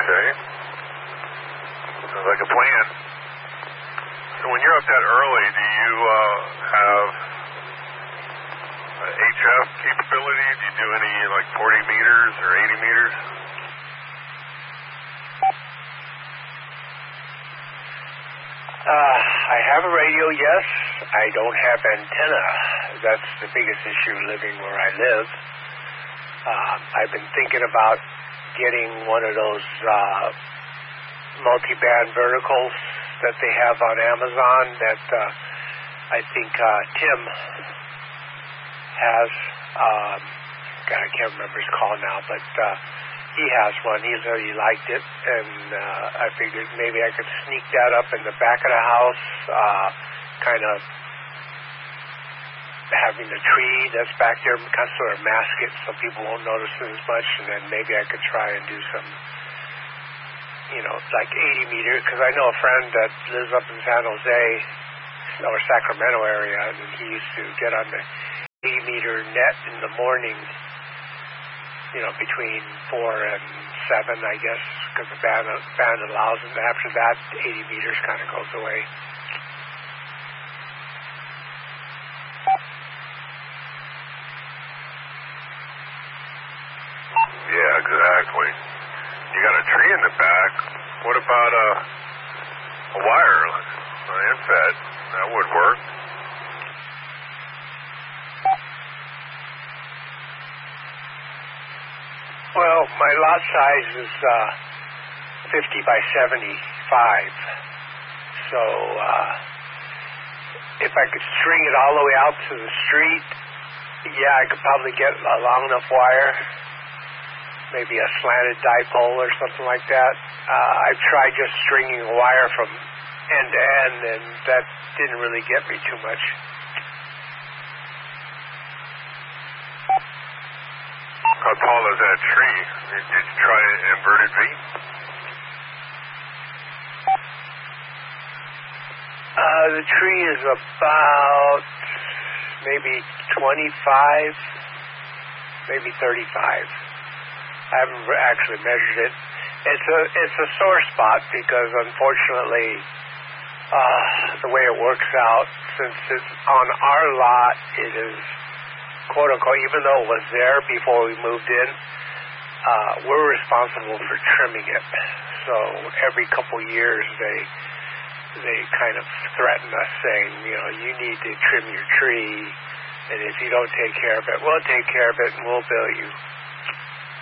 Okay. Sounds like a plan. So when you're up that early, do you have HF capability? Do you do any like 40 meters or 80 meters? I have a radio, yes. I don't have antenna. That's the biggest issue living where I live. I've been thinking about getting one of those multi-band verticals that they have on Amazon that I think Tim has. God, I can't remember his call now, but he has one. He really liked it, and I figured maybe I could sneak that up in the back of the house, kind of having the tree that's back there, kind of sort of mask it so people won't notice it as much, and then maybe I could try and do some, like 80 meters, because I know a friend that lives up in San Jose or Sacramento area, and he used to get on the 80-meter net in the morning, between 4 and 7, I guess, because the band allows it. After that, 80 meters kind of goes away. Yeah, exactly. You got a tree in the back. What about a wire, an infed? That would work. Well, my lot size is 50 by 75. So if I could string it all the way out to the street, yeah, I could probably get a long enough wire, maybe a slanted dipole or something like that. I've tried just stringing a wire from end to end, and that didn't really get me too much. How tall is that tree? Did you try an inverted V? The tree is about maybe 25, maybe 35. I haven't actually measured it. It's a sore spot because unfortunately, the way it works out, since it's on our lot, it is quote unquote, even though it was there before we moved in, we're responsible for trimming it. So every couple years they kind of threaten us saying, you need to trim your tree, and if you don't take care of it, we'll take care of it and we'll bill you.